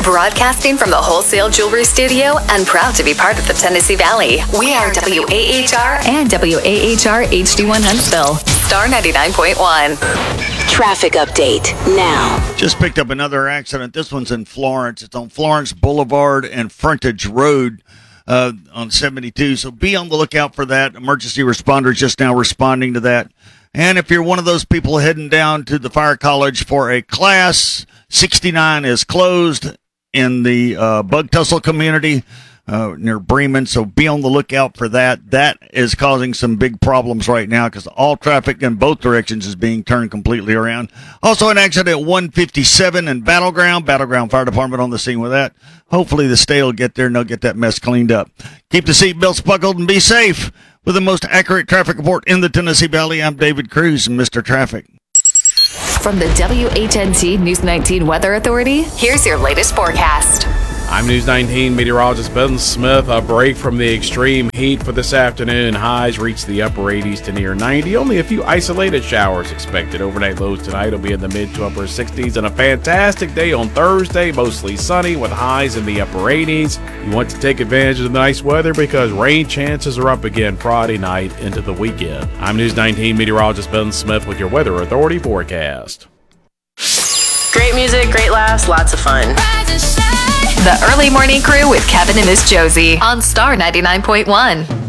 Broadcasting from the Wholesale Jewelry Studio and proud to be part of the Tennessee Valley. We are WAHR and WAHR HD1 Huntsville. Star 99.1. Traffic update now. Just picked up another accident. This one's in Florence. It's on Florence Boulevard and Frontage Road on 72. So be on the lookout for that. Emergency responders just now responding to that. And if you're one of those people heading down to the Fire College for a class, 69 is closed in the Bug Tussle community near Bremen, so be on the lookout for that. That is causing some big problems right now because all traffic in both directions is being turned completely around. Also an accident at 157 in Battleground Fire Department on the scene with that. Hopefully the state will get there and they'll get that mess cleaned up. Keep the seatbelts buckled and be safe. With the most accurate traffic report in the Tennessee Valley, I'm David Cruz, Mr. Traffic. From the WHNT News 19 Weather Authority, here's your latest forecast. I'm News 19 meteorologist Ben Smith. A break from the extreme heat for this afternoon. Highs reach the upper 80s to near 90. Only a few isolated showers expected. Overnight lows tonight will be in the mid to upper 60s. And a fantastic day on Thursday, mostly sunny with highs in the upper 80s. You want to take advantage of the nice weather because rain chances are up again Friday night into the weekend. I'm News 19 meteorologist Ben Smith with your Weather Authority forecast. Great music, great laughs, lots of fun. The Early Morning Crew with Kevin and Miss Josie on Star 99.1.